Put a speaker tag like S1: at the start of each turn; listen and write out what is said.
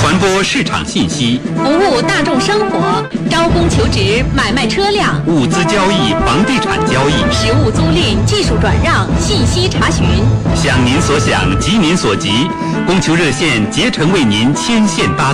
S1: 传播市场信息，
S2: 服务大众生活，招工求职，买卖车辆，
S1: 物资交易，房地产交易，
S2: 实物租赁，技术转让，信息查询。
S1: 想您所想，急您所急，供求热线竭诚为您牵线搭